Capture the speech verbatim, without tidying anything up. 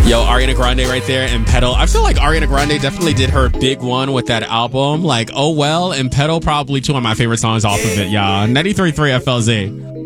Yo, Ariana Grande right there and Pedal. I feel like Ariana Grande definitely did her big one with that album. Like, Oh Well and Pedal, probably two of my favorite songs off of it, y'all. ninety-three point three F L Z.